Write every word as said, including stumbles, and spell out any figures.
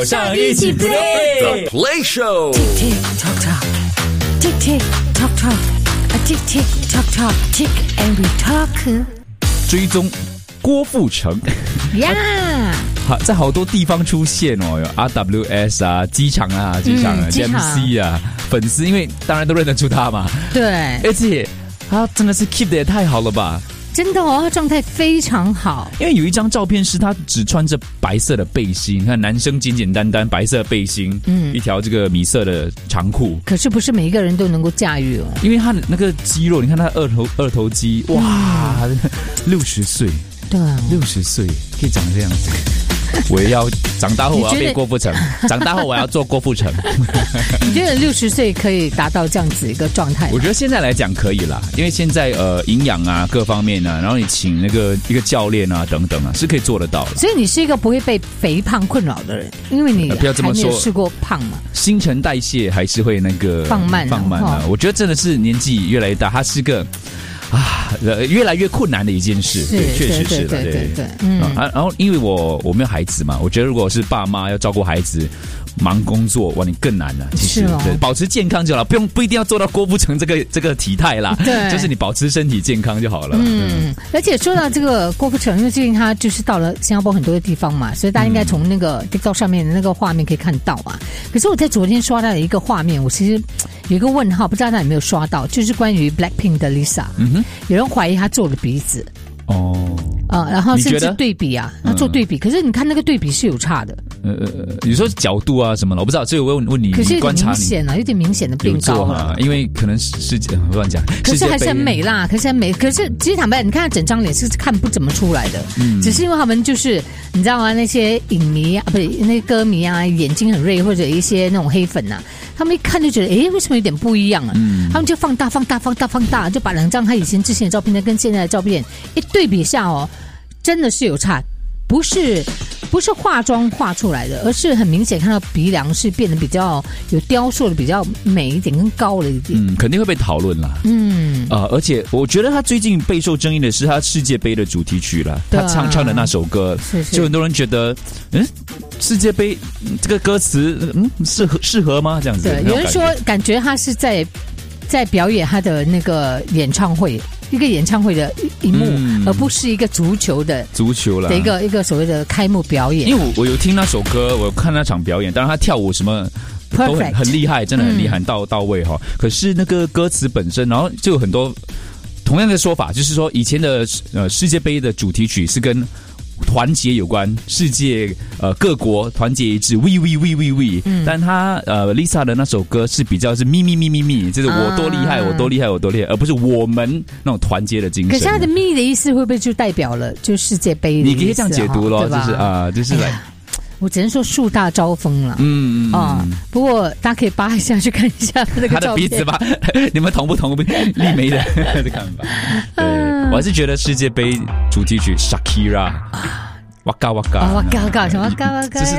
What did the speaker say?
上一起 play The Play Show Tick tick tock tock, tick tick tock tock, a tick tick tock tock, tick and we talk. 追踪郭富城呀， 好，在好多地方出现哦，有 R W S 啊，机场啊，机场啊、 嗯、机场 M C 啊，粉丝因为当然都认得出他嘛。 对， 而且他真的是 keep 的也太好了吧。 真的哦，他状态非常好。 因为有一张照片是他只穿着白色的背心，你看男生简简单单白色的背心，嗯，一条这个米色的长裤。 可是不是每一个人都能够驾驭哦， 因为他的那个肌肉，你看他二头二头肌，哇，六十岁， 对啊， 六十岁可以长这样子。我也要长大后我要变郭富城，长大后我要做郭富城。 你觉得六十岁可以达到这样子一个状态？ 我觉得现在来讲可以啦，因为现在呃营养啊各方面啊，然后你请那个一个教练啊等等啊，是可以做得到的。 所以你是一个不会被肥胖困扰的人，因为你呃不要这么说， 还没有试过胖嘛， 新陈代谢还是会那个放慢放慢啊。我觉得真的是年纪越来越大，它是个。啊，越来越困难的一件事，对，确实是的， 对对对对， 嗯啊，然后因为我我没有孩子嘛，我觉得如果是爸妈要照顾孩子，忙工作，哇，你更难了。其实， 是哦， 对，保持健康就好了，不用不一定要做到郭富城这个这个体态啦， 对， 就是你保持身体健康就好了。 嗯，而且说到这个郭富城，因为最近他就是到了新加坡很多的地方嘛，所以大家应该从那个 TikTok 上面的那个画面可以看到啊。可是我在昨天刷到的一个画面，我其实有一个问号，不知道大家有没有刷到，就是关于 Blackpink 的 Lisa，嗯哼，有人怀疑她做了鼻子。 哦， 啊、呃，然后甚至对比啊，他做对比、嗯，可是你看那个对比是有差的。 呃呃，你说角度啊什么的，我不知道，所以我问问你， 可是有观察点明显了，有点明显的变高了， 因为可能世界乱讲， 可是还是很美啦，可是很美，可是其实坦白，你看他整张脸是看不怎么出来的，嗯，只是因为他们就是你知道吗？那些影迷啊，不是那些歌迷啊，眼睛很锐，或者一些那种黑粉呐、啊，他们一看就觉得，诶，为什么有点不一样啊？嗯，他们就放大、放大、放大、放大，就把两张他以前之前的照片跟现在的照片一对比下哦。真的是有差，不是不是化妆画出来的，而是很明显看到鼻梁是变得比较有雕塑的，比较美一点，更高了一点。 嗯，肯定会被讨论啦。嗯，啊、呃，而且我觉得他最近备受争议的是他世界杯的主题曲啦，他唱唱的那首歌， 是是， 就很多人觉得，嗯，世界杯这个歌词，嗯，适合适合吗？这样子， 对，有人说感觉他是在在表演他的那个演唱会。一个演唱会的一幕、嗯，而不是一个足球的足球啦的一个一个所谓的开幕表演。 因为我我有听那首歌，我有看那场表演，当然他跳舞什么都很很厉害，真的很厉害，嗯、到到位哈。可是那个歌词本身，然后就有很多同样的说法，就是说以前的呃世界杯的主题曲是跟团结有关，世界呃各国团结一致 ，we we we we we、嗯。但他呃 Lisa 的那首歌是比较是咪咪咪咪咪，就是我多厉害、啊，我多厉害，我多厉害，而不是我们那种团结的精神。 可是他的咪的意思会不会就代表了就世界杯的意思？ 你可以这样解读咯，就是啊、呃，就是来。哎我只能说树大招风了，嗯嗯啊、嗯。不过大家可以扒一下去看一下那个照片， 他的鼻子吧，你们同不同意丽梅的的看法？对，我还是觉得世界杯主题曲 Shakira，哇嘎哇嘎， 哇嘎哇嘎，什么哇嘎哇嘎？